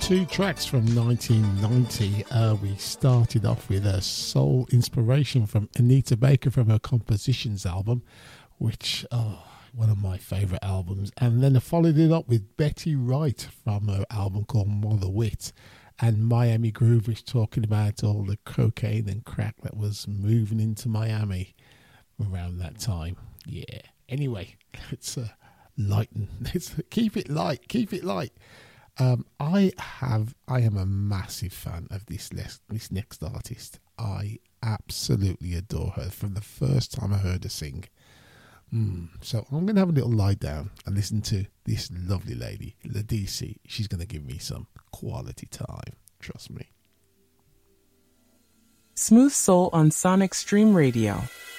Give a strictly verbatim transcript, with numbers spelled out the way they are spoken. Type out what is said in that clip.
two tracks from nineteen ninety. Uh, we started off with a soul inspiration from Anita Baker from her Compositions album, which, oh, one of my favourite albums. And then I followed it up with Betty Wright from her album called Mother Wit, and Miami Groove, which talking about all the cocaine and crack that was moving into Miami around that time. Yeah. Anyway, let's uh, lighten. Let's keep it light. Keep it light. Um, I have, I am a massive fan of this les- this next artist. I absolutely adore her from the first time I heard her sing. Mm, so I'm going to have a little lie down and listen to this lovely lady, Ladisi. She's going to give me some quality time. Trust me. Smooth Soul on Sonic Stream Radio.